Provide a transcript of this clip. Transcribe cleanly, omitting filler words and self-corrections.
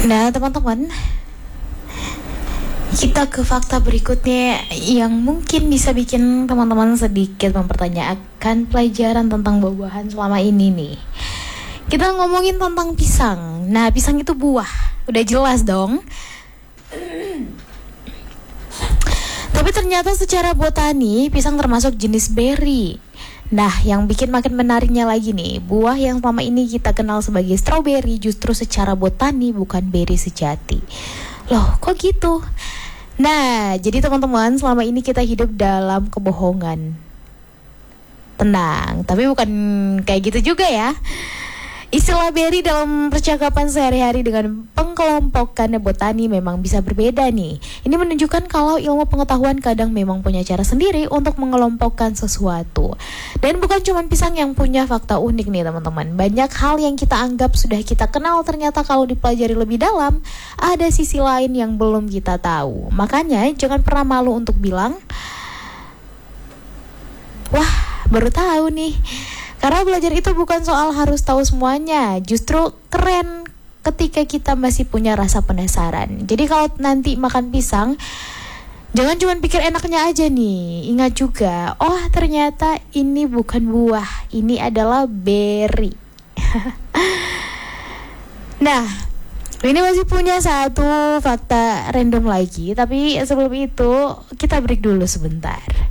Nah, teman-teman, kita ke fakta berikutnya yang mungkin bisa bikin teman-teman sedikit mempertanyakan pelajaran tentang buah-buahan selama ini nih. Kita ngomongin tentang pisang. Nah, pisang itu buah, udah jelas dong. Tapi ternyata secara botani, pisang termasuk jenis beri. Nah, yang bikin makin menariknya lagi nih, buah yang selama ini kita kenal sebagai stroberi justru secara botani bukan beri sejati. Loh, kok gitu? Nah, jadi teman-teman, selama ini kita hidup dalam kebohongan. Tenang, tapi bukan kayak gitu juga ya. Istilah beri dalam percakapan sehari-hari dengan pengkelompokan botani memang bisa berbeda nih. Ini menunjukkan kalau ilmu pengetahuan kadang memang punya cara sendiri untuk mengelompokkan sesuatu. Dan bukan cuma pisang yang punya fakta unik nih teman-teman. Banyak hal yang kita anggap sudah kita kenal ternyata kalau dipelajari lebih dalam, ada sisi lain yang belum kita tahu. Makanya jangan pernah malu untuk bilang, wah, baru tahu nih. Karena belajar itu bukan soal harus tahu semuanya, justru keren ketika kita masih punya rasa penasaran. Jadi kalau nanti makan pisang, jangan cuma pikir enaknya aja nih. Ingat juga, oh ternyata ini bukan buah, ini adalah beri. Nah, ini masih punya satu fakta random lagi, tapi sebelum itu kita break dulu sebentar.